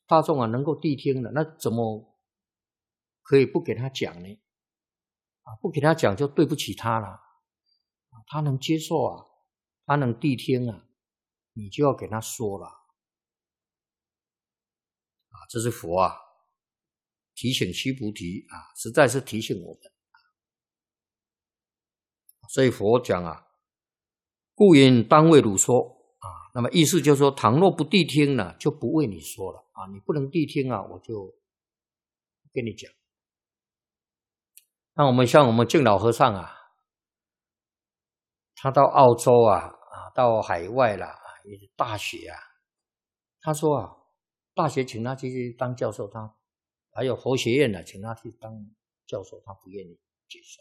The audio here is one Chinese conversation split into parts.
大众啊能够谛听了，那怎么可以不给他讲呢？不给他讲就对不起他了。他能接受啊，他能谛听啊，你就要给他说了。这是佛啊提醒须菩提啊，实在是提醒我们。所以佛讲啊，故云当为汝说啊。那么意思就是说，倘若不谛听呢，就不为你说了啊。你不能谛听啊，我就不跟你讲。那我们像我们净老和尚啊，他到澳洲啊，到海外啦，大学啊，他说啊，大学请他去当教授，他还有佛学院呢，请他去当教授，他不愿意接受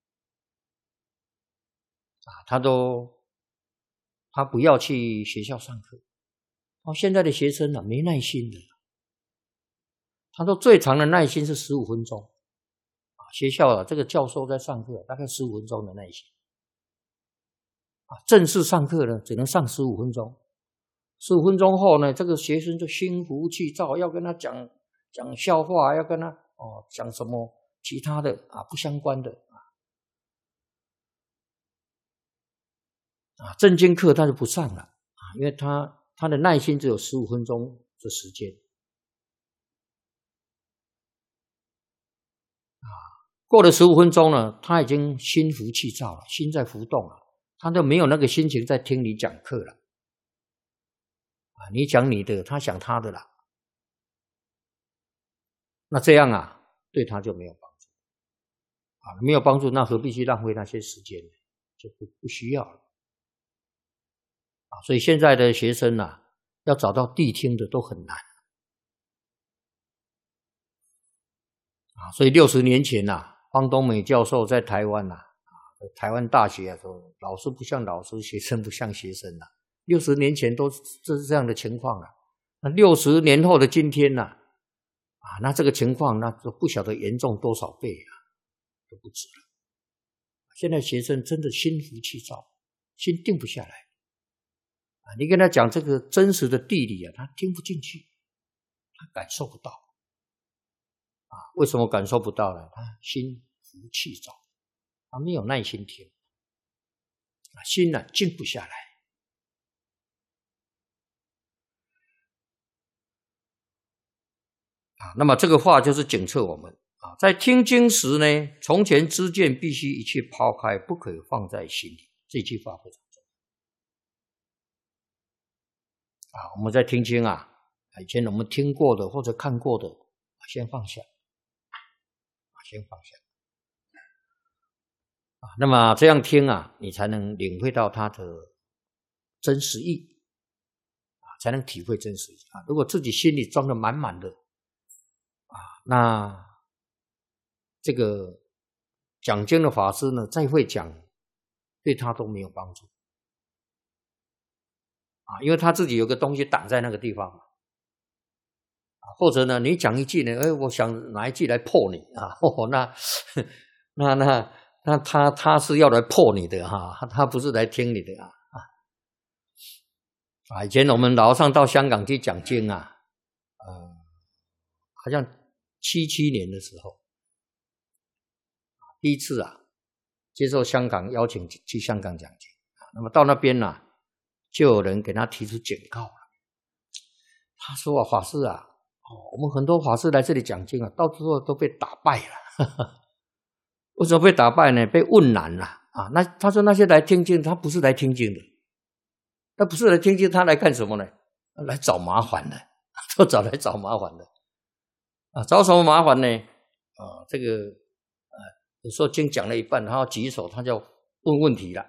他不要去学校上课。现在的学生啊，没耐心的。他说最长的耐心是15分钟。学校啊，这个教授在上课大概15分钟的耐心。正式上课呢，只能上15分钟。15分钟后呢，这个学生就心浮气躁，要跟他讲笑话，要跟他讲什么其他的不相关的正经课他就不上了因为他的耐心只有15分钟的时间过了15分钟呢，他已经心浮气躁了，心在浮动了，他就没有那个心情在听你讲课了你讲你的，他想他的啦。那这样啊，对他就没有帮助没有帮助，那何必去浪费那些时间呢？就不需要了所以现在的学生啊，要找到谛听的都很难所以60年前方东美教授在台湾台湾大学说老师不像老师，学生不像学生60年前都是这样的情况那60年后的今天那这个情况那就不晓得严重多少倍都不止了。现在学生真的心浮气躁，心定不下来你跟他讲这个真实的地理他听不进去，他感受不到为什么感受不到呢？他心浮气躁，他没有耐心听心静不下来那么这个话就是警策我们在听经时呢，从前知见必须一切抛开，不可以放在心里。这句话非常重要我们在听经以前我们听过的或者看过的先放下先放下那么这样听你才能领会到它的真实意才能体会真实意如果自己心里装得满满的那这个讲经的法师呢，再会讲对他都没有帮助因为他自己有个东西挡在那个地方或者呢你讲一句呢我想哪一句来破你那他是要来破你的他不是来听你的以前我们老和尚到香港去讲经好像77年的时候第一次接受香港邀请去香港讲经那么到那边就有人给他提出警告了他说法师我们很多法师来这里讲经到最后都被打败了为什么被打败呢？被问难了那他说那些来听经他不是来听经的，他不是来听经，他来干什么呢？来找麻烦的都来找麻烦的找什么麻烦呢这个有时候经讲了一半他要举手，他就问问题了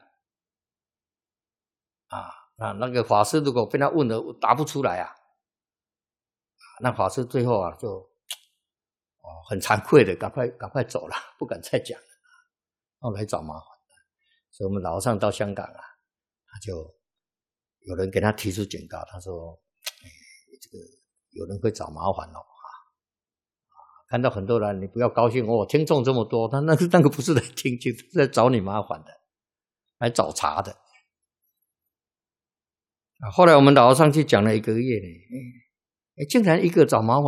那个法师如果被他问了答不出来那法师最后就很惭愧的赶快走了，不敢再讲了来找麻烦所以我们老和尚到香港他就有人给他提出警告，他说这个有人会找麻烦看到很多人你不要高兴听众这么多，他那个不是来听经，是在找你麻烦的，来找茬的后来我们老和尚去讲了1个月呢竟然一个找麻烦